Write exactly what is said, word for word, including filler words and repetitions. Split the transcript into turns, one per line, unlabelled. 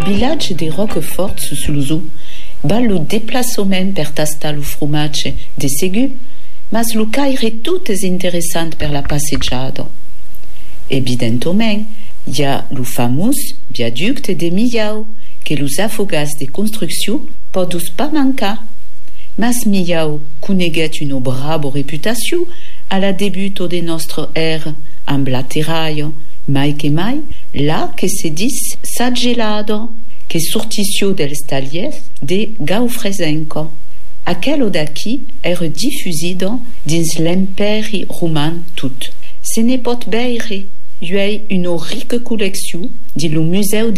village de Roquefort sul Zu va lo déplacement per tastar lo fromatge de Ségur, mas lo caire tout es interessant per la passeggiada. Evidentement, hi ha lo famós viaducte de Millau, que los afogas de construcció podus pas mancar. Mas Millau coneguet una brava reputació a la debuto de nostre era amb la terraia, mai que mai, là que se dis s'aggelado, que sortissió dels tallers de Gaufresenco. Aquello d'aquí era diffusido dins l'imperi roman tot. Se ne pot veire, hi ha una rica col·lecció de lo Museu